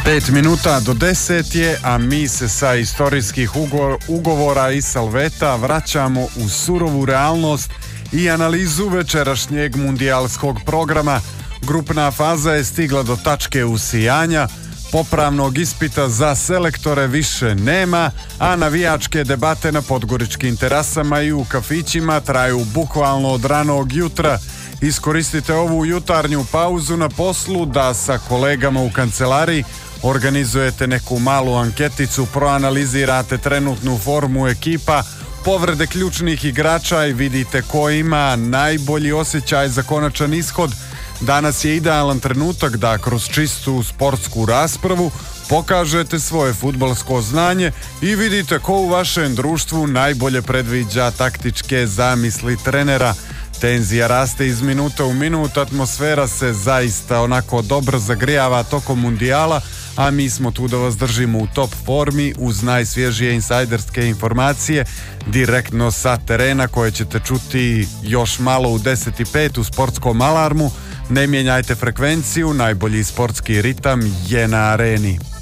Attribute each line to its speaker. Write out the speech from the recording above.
Speaker 1: 5 minuta do 10 je, a mi se sa istorijskih ugovora i Salveta vraćamo u surovu realnost i analizu večerašnjeg mundijalskog programa. Grupna faza je stigla do tačke usijanja, popravnog ispita za selektore više nema, a navijačke debate na podgoričkim terasama i u kafićima traju bukvalno od ranog jutra. Iskoristite ovu jutarnju pauzu na poslu da sa kolegama u kancelariji organizujete neku malu anketicu, proanalizirate trenutnu formu ekipa, povrede ključnih igrača i vidite ko ima najbolji osjećaj za konačan ishod. Danas je idealan trenutak da kroz čistu sportsku raspravu pokažete svoje fudbalsko znanje i vidite ko u vašem društvu najbolje predviđa taktičke zamisli trenera. Tenzija raste iz minuta u minut, atmosfera se zaista onako dobro zagrijava tokom mundijala, a mi smo tu da vas držimo u top formi uz najsvježije insajderske informacije direktno sa terena koje ćete čuti još malo u 10:05 u sportskom alarmu. Ne mijenjajte frekvenciju, najbolji sportski ritam je na Areni.